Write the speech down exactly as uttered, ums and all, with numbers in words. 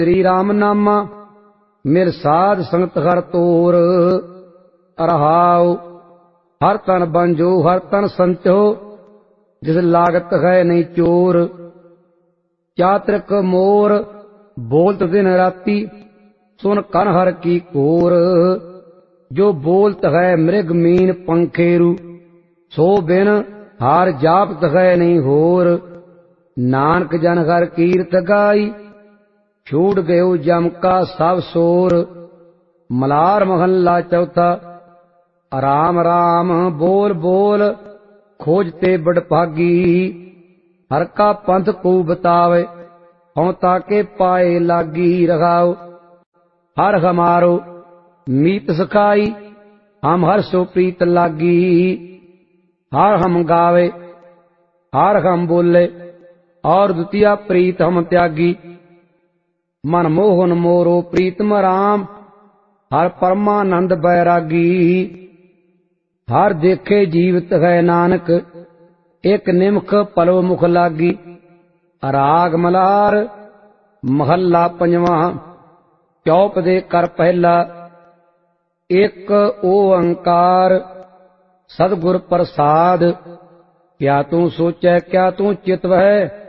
श्री राम नामा मिल साध संगत हर तोर। रहाओ हर तन बंजो हर तन संचो, जिस लागत है नहीं चोर। चातृक मोर बोलत दिन राती, सुन कन हर की कोर। जो बोलत है मृग मीन पंखेरु, सो बिन हार जापत है नहीं होर। नानक जन हर कीरत गाई, छूट गयो जम का सब सोर। मलार महल्ला चौथा। राम राम बोल बोल खोजते बड़भागी, हर का पंथ को बतावे हों ताके पाए लागी। रहाओ हर हमारो मीत सखाई, हम हर सो प्रीत लागी। हर हम गावे हर हम बोले, और द्वितीय प्रीत हम त्यागी। मन मोहन मोरो प्रीतम राम, हर परमानंद बैरागी। हर देखे जीवित है नानक, एक निमख पलो मुख लागी। राग मलार महल्ला पंजवा। चौप दे कर पहला। एक ओंकार सदगुर प्रसाद, क्या तू सोचै क्या तू चितव है।